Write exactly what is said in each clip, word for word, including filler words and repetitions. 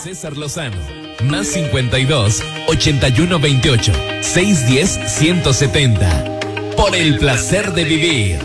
César Lozano, más cincuenta y dos, ochenta y uno veintiocho, seiscientos diez, ciento setenta. Por el placer de vivir.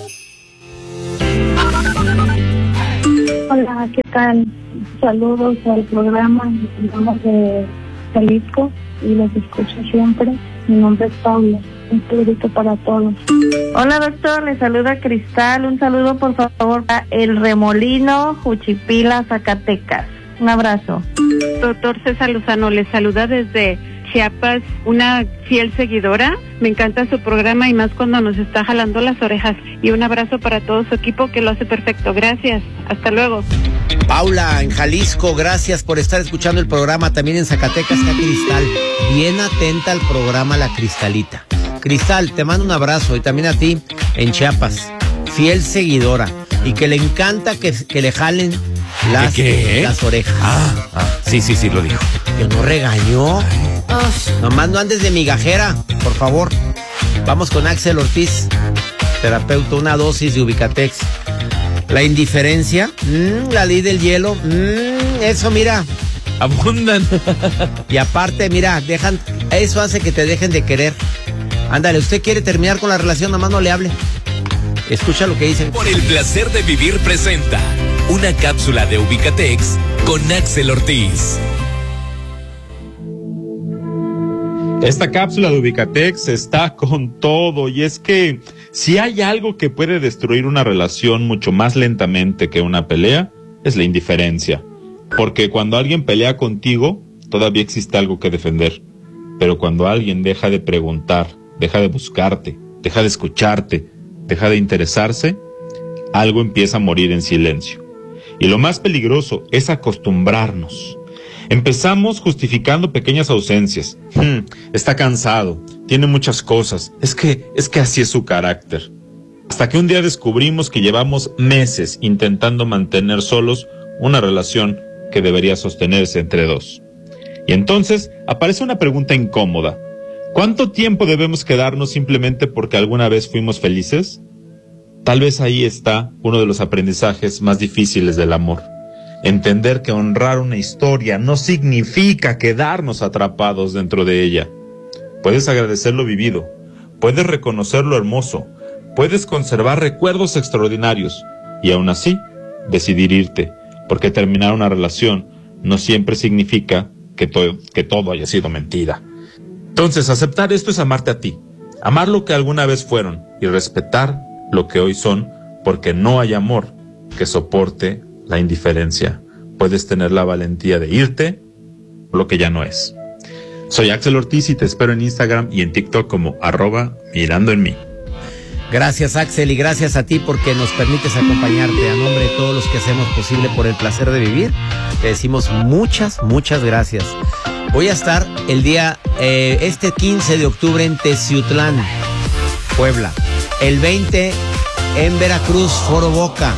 Hola, ¿qué tal? Saludos al programa, estamos de Jalisco y los escucho siempre. Mi nombre es Pablo, un saludito para todos. Hola doctor, le saluda Cristal, un saludo por favor a El Remolino, Juchipila, Zacatecas. Un abrazo. Doctor César Lozano, le saluda desde Chiapas, una fiel seguidora. Me encanta su programa y más cuando nos está jalando las orejas. Y un abrazo para todo su equipo que lo hace perfecto. Gracias. Hasta luego. Paula, en Jalisco, gracias por estar escuchando el programa. También en Zacatecas está Cristal. Bien atenta al programa La Cristalita. Cristal, te mando un abrazo y también a ti en Chiapas. Fiel seguidora. Y que le encanta que, que le jalen las, ¿Qué? las orejas. Ah, ah, sí, sí, sí, lo dijo. Yo no regañó. Nomás no andes de migajera, por favor. Vamos con Axel Ortiz, terapeuta, una dosis de Ubicatex. La indiferencia, mmm, la ley del hielo, mmm, eso mira. Abundan. Y aparte, mira, dejan, eso hace que te dejen de querer. Ándale, usted quiere terminar con la relación, nomás no le hable. Escucha lo que dicen. Por el placer de vivir presenta una cápsula de Ubicatex con Axel Ortiz. Esta cápsula de Ubicatex está con todo, y es que si hay algo que puede destruir una relación mucho más lentamente que una pelea, es la indiferencia. Porque cuando alguien pelea contigo, todavía existe algo que defender. Pero cuando alguien deja de preguntar, deja de buscarte, deja de escucharte, deja de interesarse, algo empieza a morir en silencio. Y lo más peligroso es acostumbrarnos. Empezamos justificando pequeñas ausencias. Hmm, está cansado, tiene muchas cosas, es que, es que así es su carácter. Hasta que un día descubrimos que llevamos meses intentando mantener solos una relación que debería sostenerse entre dos. Y entonces aparece una pregunta incómoda. ¿Cuánto tiempo debemos quedarnos simplemente porque alguna vez fuimos felices? Tal vez ahí está uno de los aprendizajes más difíciles del amor. Entender que honrar una historia no significa quedarnos atrapados dentro de ella. Puedes agradecer lo vivido, puedes reconocer lo hermoso, puedes conservar recuerdos extraordinarios y aún así decidir irte, porque terminar una relación no siempre significa que, to- que todo haya sido mentira. Entonces, aceptar esto es amarte a ti, amar lo que alguna vez fueron y respetar lo que hoy son, porque no hay amor que soporte la indiferencia. Puedes tener la valentía de irte, lo que ya no es. Soy Axel Ortiz y te espero en Instagram y en TikTok como arroba mirando en mí. Gracias, Axel, y gracias a ti porque nos permites acompañarte. A nombre de todos los que hacemos posible por el placer de vivir, te decimos muchas, muchas gracias. Voy a estar el día, eh, este quince de octubre en Teciutlán, Puebla. El veinte en Veracruz, Foro Boca.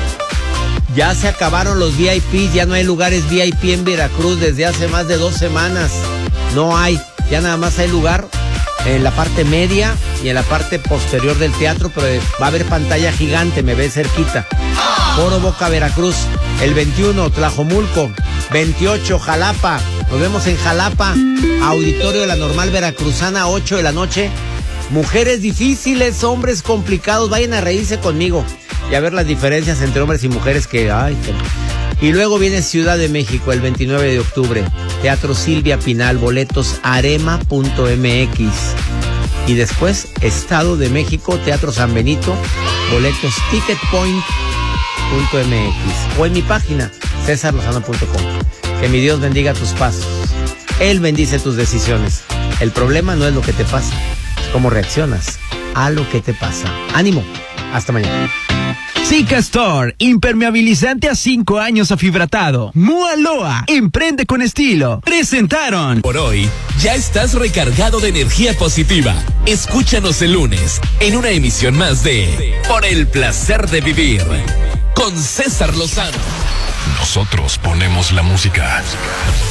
Ya se acabaron los V I P, ya no hay lugares V I P en Veracruz desde hace más de dos semanas. No hay, ya nada más hay lugar en la parte media y en la parte posterior del teatro, pero va a haber pantalla gigante, me ve cerquita. Foro Boca, Veracruz. El veintiuno, Tlajomulco. veintiocho, Jalapa. Nos vemos en Jalapa. Auditorio de la Normal Veracruzana, ocho de la noche. Mujeres difíciles, hombres complicados, vayan a reírse conmigo y a ver las diferencias entre hombres y mujeres que... ay, que... Y luego viene Ciudad de México el veintinueve de octubre, Teatro Silvia Pinal, boletos arema punto m x. Y después Estado de México, Teatro San Benito, boletos ticketpoint punto m x o en mi página cesar lozano punto com. Que mi Dios bendiga tus pasos, Él bendice tus decisiones. El problema no es lo que te pasa, es cómo reaccionas a lo que te pasa. Ánimo, hasta mañana. Zika Store, impermeabilizante a cinco años afibratado. Mualoa, emprende con estilo. Presentaron. Por hoy, ya estás recargado de energía positiva. Escúchanos el lunes en una emisión más de Por el placer de vivir con César Lozano. Nosotros ponemos la música.